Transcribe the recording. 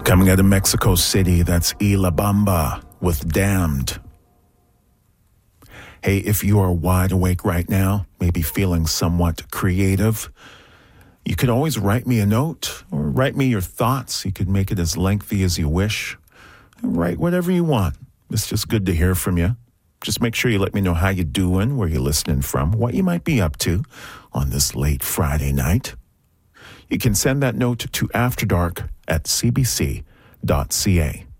Coming out of Mexico City, that's Y La Bamba with Damned. Hey, if you are wide awake right now, maybe feeling somewhat creative, you could always write me a note or write me your thoughts. You could make it as lengthy as you wish. Write whatever you want. It's just good to hear from you. Just make sure you let me know how you're doing, where you're listening from, what you might be up to on this late Friday night. You can send that note to afterdark@cbc.ca.